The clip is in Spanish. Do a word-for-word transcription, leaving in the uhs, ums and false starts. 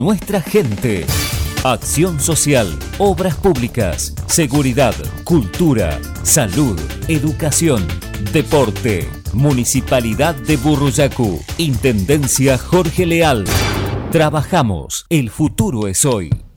nuestra gente. Acción social, obras públicas, seguridad, cultura, salud, educación, deporte. Municipalidad de Burruyacu, Intendencia Jorge Leal. Trabajamos, el futuro es hoy.